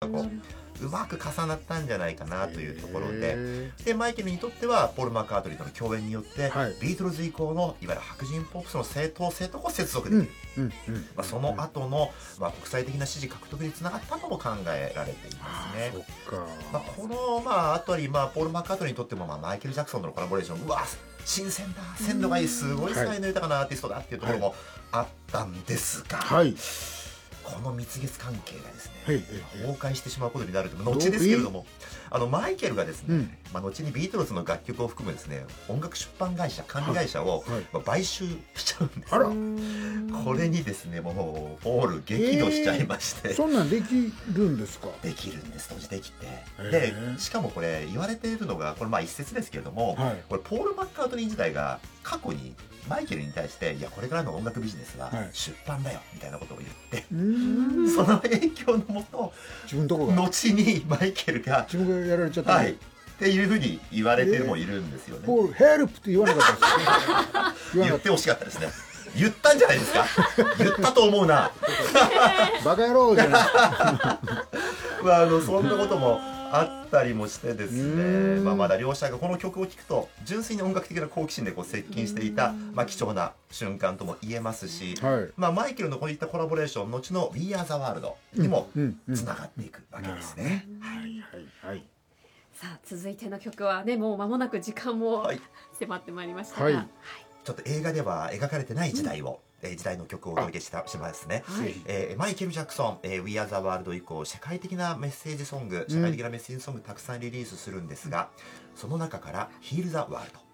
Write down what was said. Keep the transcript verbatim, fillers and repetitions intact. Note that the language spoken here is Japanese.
こううまく重なったんじゃないかなというところで、でマイケルにとってはポール・マッカートニーとの共演によって、はい、ビートルズ以降のいわゆる白人ポップスの正当性とこう接続できる、うんうんうん、まあ、その後の、まあ、国際的な支持獲得につながったとも考えられていますね。そっか、まあ、この、まあ、あたり、まあ、ポール・マッカートニーにとっても、まあ、マイケル・ジャクソンとのコラボレーション、うわ新鮮だ、鮮度がいい、すごい才能豊かなアーティストだっていうところもあったんですが、はい、この蜜月関係がですね、はい、崩壊してしまうことになると後ですけれども、あのマイケルがですね、うん、まあ、後にビートルズの楽曲を含むですね音楽出版会社管理会社を、はい、まあ、買収しちゃうんです。あら、これにですねもうポール激怒しちゃいまして、えー、 そんなんできるんですか？できるんです、当時できて、でしかもこれ言われているのが、これまあ一説ですけれども、はい、これポール・マッカートニー時代が過去にマイケルに対していやこれからの音楽ビジネスは出版だよみたいなことを言って、はい、その影響のもと自分とこが後にマイケルが自分がやられちゃった、はい、 っていうふうに言われてるもいるんですよね。 ポールヘルプって言わなかったですね言ってほしかったですね。言ったんじゃないですか言ったと思うなバカ野郎じゃないまあ、あのそんなこともあったりもしてですね、まあ、まだ両者がこの曲を聴くと純粋に音楽的な好奇心でこう接近していた、まあ、貴重な瞬間とも言えますし、はい、まあ、マイケルのこういったコラボレーション後の We Are the World にもつながっていくわけですね。 さあ続いての曲はね、もう間もなく時間も迫ってまいりましたが、はいはい、 ちょっと映画では描かれてない時代を、うん、時代の曲をお届けしますね。はい、えー、マイケル・ジャクソン、えー、We Are the World 以降社会的なメッセージソング、社会的なメッセージソングたくさんリリースするんですが、うん、その中から Heal the World